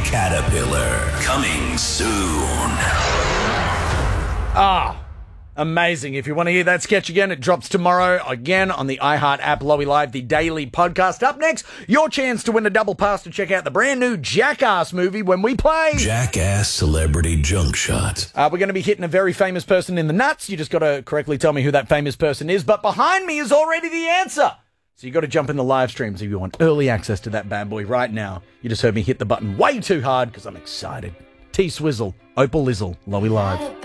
Caterpillar. Coming soon. Amazing. If you want to hear that sketch again, it drops tomorrow again on the iHeart app, Lowy Live, the daily podcast. Up next, your chance to win a double pass to check out the brand new Jackass movie when we play Jackass Celebrity Junk Shot. We're going to be hitting a very famous person in the nuts. You just got to correctly tell me who that famous person is. But behind me is already the answer. So you got to jump in the live streams if you want early access to that bad boy right now. You just heard me hit the button way too hard because I'm excited. T-Swizzle, Opal Lizzle, Lowy Live.